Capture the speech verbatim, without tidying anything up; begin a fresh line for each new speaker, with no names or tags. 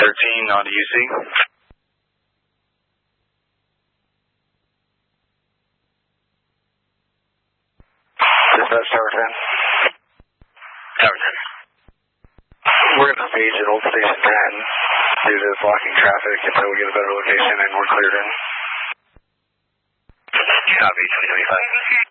thirteen on to U C. Dispatch Tower ten. Tower ten. We're going to stage at Old Station ten due to blocking traffic until we get a better location and we're cleared in. Copy, twenty twenty-five.